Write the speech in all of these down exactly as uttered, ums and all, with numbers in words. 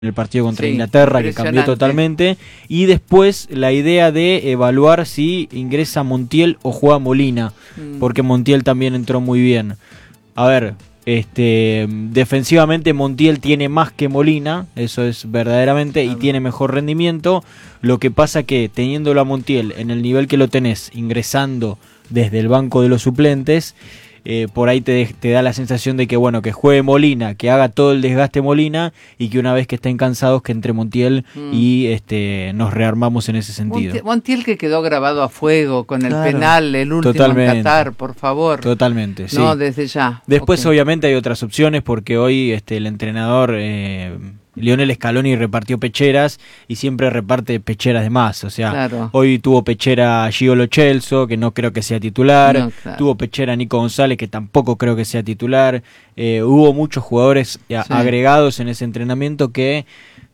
el partido contra sí, Inglaterra, que cambió totalmente, y después la idea de evaluar si ingresa Montiel o juega Molina, mm. porque Montiel también entró muy bien. A ver, este defensivamente Montiel tiene más que Molina, eso es verdaderamente, claro. y tiene mejor rendimiento. Lo que pasa que teniéndolo a Montiel en el nivel que lo tenés, ingresando desde el banco de los suplentes, Eh, por ahí te, te da la sensación de que bueno, que juegue Molina, que haga todo el desgaste Molina, y que una vez que estén cansados que entre Montiel mm. y este nos rearmamos en ese sentido. Montiel, Montiel que quedó grabado a fuego con el claro. penal, el último Totalmente. en Qatar, por favor. Totalmente, sí. No, desde ya. Después okay. obviamente hay otras opciones, porque hoy este el entrenador eh, Lionel Scaloni repartió pecheras y siempre reparte pecheras de más, o sea, claro. hoy tuvo pechera Gio Lo Celso, que no creo que sea titular, no, claro. tuvo pechera Nico González, que tampoco creo que sea titular, eh, hubo muchos jugadores sí. agregados en ese entrenamiento que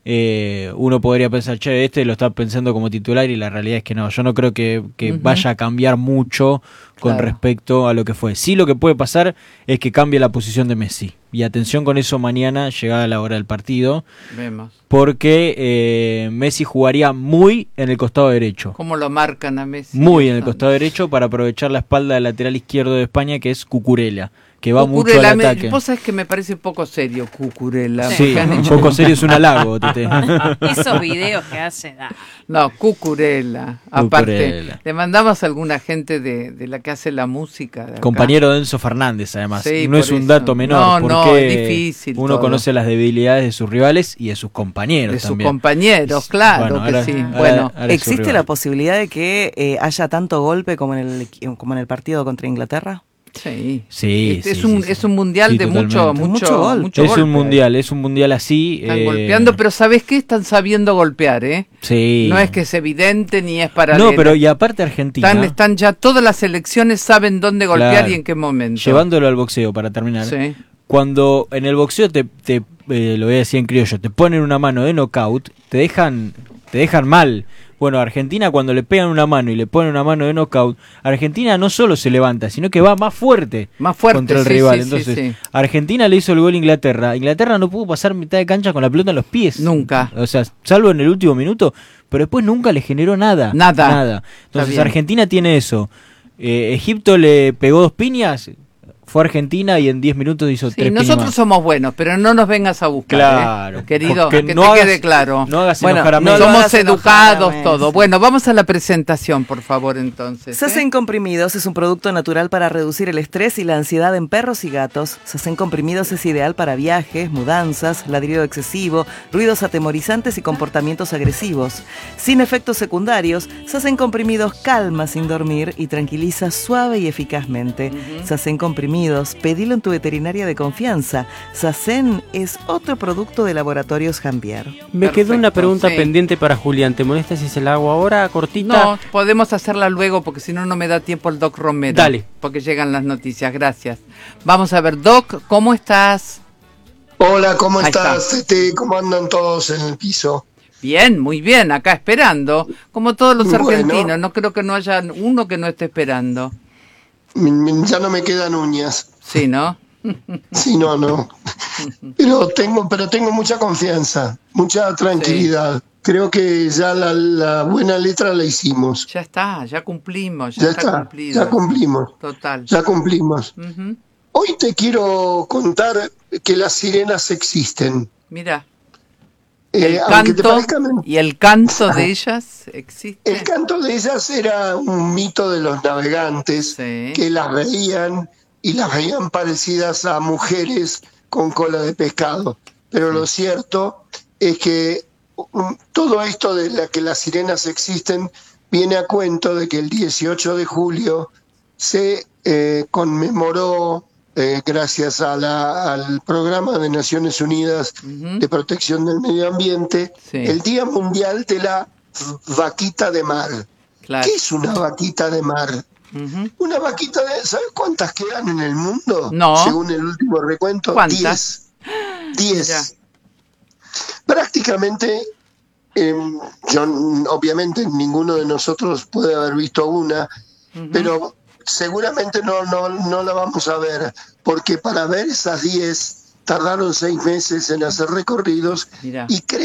eh, uno podría pensar, che, este lo está pensando como titular, y la realidad es que no, yo no creo que, que uh-huh. vaya a cambiar mucho con claro. respecto a lo que fue. Sí, lo que puede pasar es que cambie la posición de Messi. Y atención con eso mañana, llegada la hora del partido. Vemos. Porque eh, Messi jugaría muy en el costado derecho. ¿Cómo lo marcan a Messi? Muy en el costado derecho, para aprovechar la espalda del lateral izquierdo de España, que es Cucurella, que va Cucurella, mucho al ataque. Vos sabés que me parece poco serio Cucurella. Sí, un poco serio es un halago. Tete. Esos videos que hace, da. No, Cucurella. Aparte, le mandamos a alguna gente de, de la que hace la música. De Compañero de Enzo Fernández, además. Sí, no es un eso. dato menor, no, porque no, es difícil uno todo. conoce las debilidades de sus rivales y de sus compañeros de también. De sus compañeros, claro bueno, que ahora, sí. Ahora, bueno, ahora ¿existe la posibilidad de que eh, haya tanto golpe como en el como en el partido contra Inglaterra? Sí, sí, es, es sí, un sí, es un mundial sí, de mucho mucho, mucho, gol. mucho es golpe. un mundial, es un mundial así. Están eh... golpeando, pero ¿sabés qué? Están sabiendo golpear, ¿eh? Sí. No es que es evidente ni es paralelo. No, pero y aparte Argentina. Están, están ya todas las selecciones saben dónde golpear claro. y en qué momento. Llevándolo al boxeo para terminar. Sí. Cuando en el boxeo te, te eh, lo voy a decir en criollo, te ponen una mano de knockout, te dejan te dejan mal. Bueno, Argentina cuando le pegan una mano y le ponen una mano de knockout, Argentina no solo se levanta, sino que va más fuerte, más fuerte contra el sí, rival. Sí, Entonces, sí, sí. Argentina le hizo el gol a Inglaterra. Inglaterra no pudo pasar mitad de cancha con la pelota en los pies. Nunca. O sea, salvo en el último minuto, pero después nunca le generó nada. Nada. Nada. Entonces Argentina tiene eso. Eh, Egipto le pegó dos piñas, fue a Argentina y en diez minutos hizo sí, tres piñas. Nosotros somos buenos, pero no nos vengas a buscar. Claro. ¿eh? Querido, que no te hagas, quede claro. No hagas bueno, enojar a no Messi. somos educados todo. Bueno, vamos a la presentación, por favor, entonces. Sacén ¿eh? Comprimidos es un producto natural para reducir el estrés y la ansiedad en perros y gatos. Sacén Comprimidos es ideal para viajes, mudanzas, ladrido excesivo, ruidos atemorizantes y comportamientos agresivos. Sin efectos secundarios, Sacén Comprimidos calma sin dormir y tranquiliza suave y eficazmente. Uh-huh. Sacén Comprimidos, pedilo en tu veterinaria de confianza. Sacén es otro producto de Laboratorios Jambier. Me Perfecto, quedó una pregunta sí. pendiente para Julián. ¿Te molesta si se la hago ahora, cortita? No, podemos hacerla luego porque si no, no me da tiempo el Doc Romero. Dale. Porque llegan las noticias. Gracias. Vamos a ver, Doc, ¿cómo estás? Hola, ¿cómo Ahí estás? Está. Este, ¿Cómo andan todos en el piso? Bien, muy bien, acá esperando. Como todos los bueno, argentinos, no creo que no haya uno que no esté esperando. Ya no me quedan uñas. Sí, ¿no? Sí, no, no. Pero tengo, pero tengo mucha confianza, mucha tranquilidad. Sí. Creo que ya la, la buena letra la hicimos. Ya está, ya cumplimos, ya, ya está, está cumplido. Ya cumplimos. Total. Ya cumplimos. Uh-huh. Hoy te quiero contar que las sirenas existen. Mira. Eh, el canto parezca... y el canto de ellas existe. El canto de ellas era un mito de los navegantes sí. que las veían y las veían parecidas a mujeres con cola de pescado. Pero sí. lo cierto es que um, todo esto de la que las sirenas existen viene a cuento de que el dieciocho de julio se eh, conmemoró, eh, gracias a la, al Programa de Naciones Unidas uh-huh. de Protección del Medio Ambiente, sí. el Día Mundial de la Vaquita de Mar. Claro. ¿Qué es una vaquita de mar? Uh-huh. Una vaquita de... ¿Sabes cuántas quedan en el mundo? No. Según el último recuento. ¿Cuántas? Diez. Diez. Prácticamente, eh, yo, obviamente ninguno de nosotros puede haber visto una, uh-huh. pero seguramente no, no, no la vamos a ver, porque para ver esas diez tardaron seis meses en hacer recorridos. Mirá. Y creo